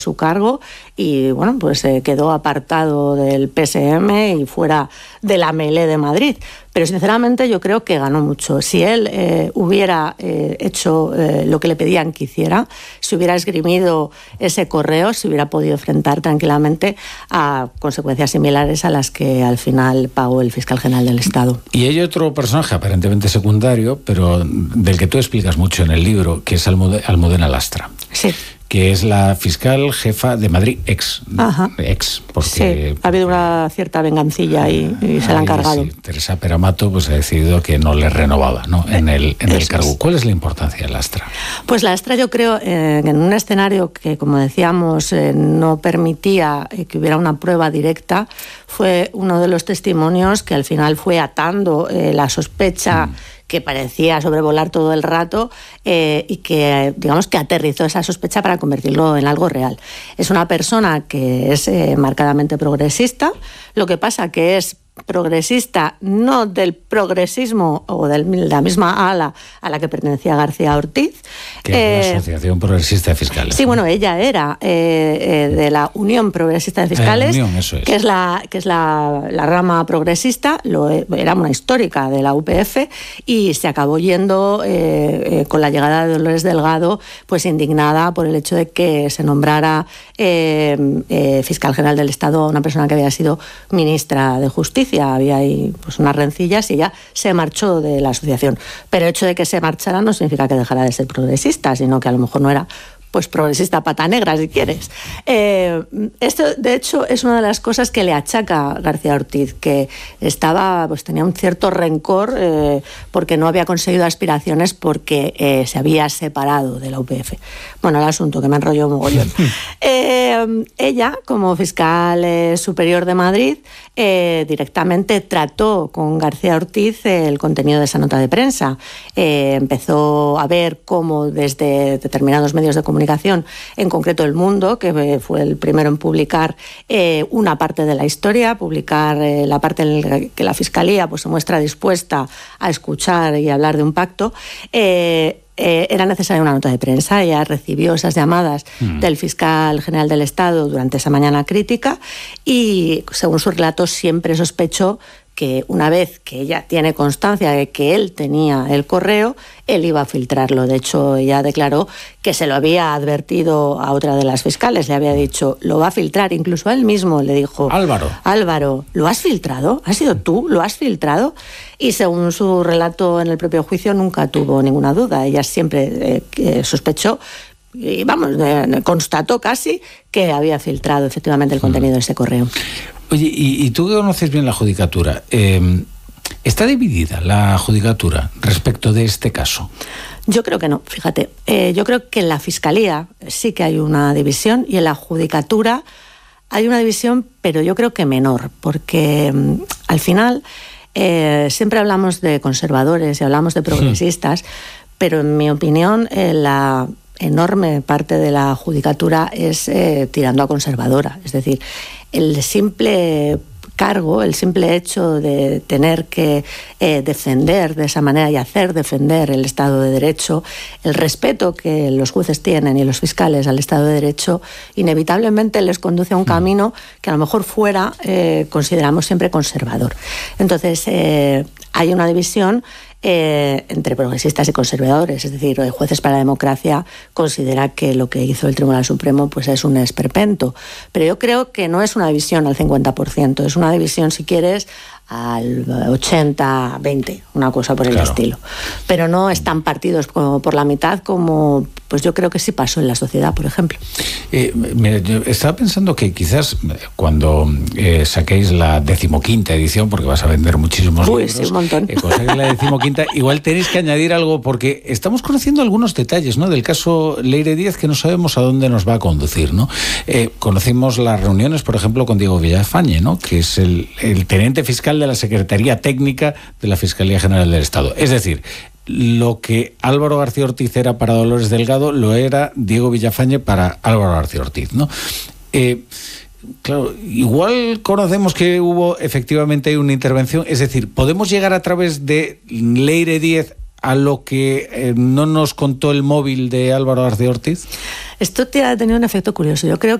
su cargo y bueno, pues quedó apartado del PSM y fuera de la Melé de Madrid. Pero sinceramente yo creo que ganó mucho. Si él hubiera hecho lo que le pedían que hiciera, si hubiera esgrimido ese correo, se hubiera podido enfrentar tranquilamente a consecuencias similares a las que al final pagó el fiscal general del Estado. Y hay otro personaje aparentemente secundario, pero del que tú explicas mucho en el libro, que es Almudena Lastra. Sí. Que es la fiscal jefa de Madrid, ex, porque... Sí, ha habido una cierta vengancilla y se la han cargado. Sí, Teresa Peramato pues ha decidido que no le renovaba, ¿no? en el cargo. ¿Cuál es la importancia de Lastra? Pues Lastra, yo creo, en un escenario que, como decíamos, no permitía que hubiera una prueba directa, fue uno de los testimonios que al final fue atando la sospecha que parecía sobrevolar todo el rato y que, digamos, que aterrizó esa sospecha para convertirlo en algo real. Es una persona que es marcadamente progresista, lo que pasa que es progresista no del progresismo o de la misma ala a la que pertenecía García Ortiz. Que es la Asociación Progresista de Fiscales. Sí, bueno, ella era de la Unión Progresista de Fiscales, Unión, eso es. que es la rama progresista, era una histórica de la UPF y se acabó yendo con la llegada de Dolores Delgado, pues indignada por el hecho de que se nombrara fiscal general del Estado a una persona que había sido ministra de Justicia. Había ahí pues unas rencillas y ya se marchó de la asociación. Pero el hecho de que se marchara no significa que dejara de ser progresista, sino que a lo mejor no era pues progresista pata negra, si quieres. Esto, de hecho, es una de las cosas que le achaca García Ortiz, que tenía un cierto rencor porque no había conseguido aspiraciones porque se había separado de la UPF. Bueno, el asunto, que me enrolló mogollón. Ella, como fiscal superior de Madrid, directamente trató con García Ortiz el contenido de esa nota de prensa. Empezó a ver cómo desde determinados medios de comunicación, en concreto El Mundo, que fue el primero en publicar una parte de la historia, publicar la parte en la que la Fiscalía pues, se muestra dispuesta a escuchar y hablar de un pacto, era necesaria una nota de prensa. Ella recibió esas llamadas del fiscal general del Estado durante esa mañana crítica y, según su relato, siempre sospechó que una vez que ella tiene constancia de que él tenía el correo, él iba a filtrarlo. De hecho, ella declaró que se lo había advertido a otra de las fiscales, le había dicho, lo va a filtrar. Incluso a él mismo le dijo, Álvaro, ¿lo has filtrado? ¿Has sido tú? ¿Lo has filtrado? Y según su relato en el propio juicio, nunca tuvo ninguna duda. Ella siempre sospechó y, constató casi que había filtrado efectivamente el contenido de ese correo. Oye, y tú que conoces bien la judicatura, ¿está dividida la judicatura respecto de este caso? Yo creo que no, fíjate. Yo creo que en la Fiscalía sí que hay una división y en la judicatura hay una división, pero yo creo que menor, porque al final siempre hablamos de conservadores y hablamos de progresistas, pero en mi opinión la enorme parte de la judicatura es tirando a conservadora. Es decir, el simple cargo, el simple hecho de tener que defender de esa manera y hacer defender el Estado de Derecho, el respeto que los jueces tienen y los fiscales al Estado de Derecho, inevitablemente les conduce a un camino que a lo mejor fuera consideramos siempre conservador. Entonces, hay una división entre progresistas y conservadores, es decir, Jueces para la Democracia considera que lo que hizo el Tribunal Supremo pues es un esperpento, pero yo creo que no es una división al 50%, es una división, si quieres, al 80-20, una cosa por el estilo. Pero no están partidos como por la mitad como pues yo creo que sí pasó en la sociedad, por ejemplo. Mira, yo estaba pensando que quizás cuando saquéis la 15ª edición, porque vas a vender muchísimos libros, sí, un montón. Cuando saquéis la 15ª, igual tenéis que añadir algo, porque estamos conociendo algunos detalles, ¿no?, del caso Leire Díez, que no sabemos a dónde nos va a conducir, ¿no? Conocimos las reuniones, por ejemplo, con Diego Villafañe, ¿no?, que es el teniente fiscal de la Secretaría Técnica de la Fiscalía General del Estado. Es decir, lo que Álvaro García Ortiz era para Dolores Delgado, lo era Diego Villafañe para Álvaro García Ortiz, ¿no? Claro, igual conocemos que hubo efectivamente una intervención, es decir, ¿podemos llegar a través de Leire Díez a lo que no nos contó el móvil de Álvaro García Ortiz? Esto te ha tenido un efecto curioso. Yo creo